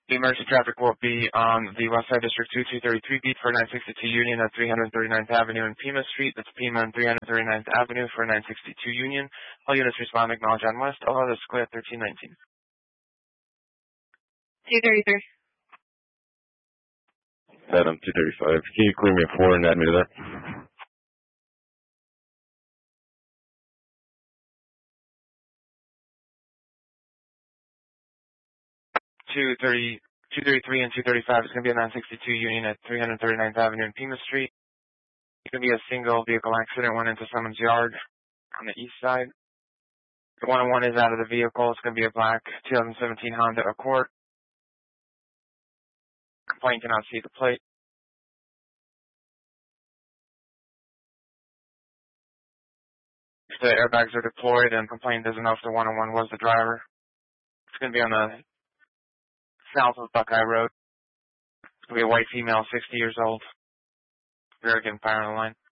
The emergency traffic will be on the West Side District 2233 beat for 962 Union at 339th Avenue and Pima Street. That's Pima and 339th Avenue for 962 Union. All units respond, acknowledge on West. All others clear at 1319. 233. Adam 235. Can you clear me a 4 and add me to that? 233 and 235 is going to be a 962 Union at 339th Avenue and Pima Street. It's going to be a single vehicle accident, went into someone's yard on the east side. The 101 is out of the vehicle. It's going to be a black 2017 Honda Accord. Complainant cannot see the plate. The airbags are deployed and complainant doesn't know if the 101 was the driver. It's going to be on the south of Buckeye Road. It's going to be a white female, 60 years old. We're getting fire on the line.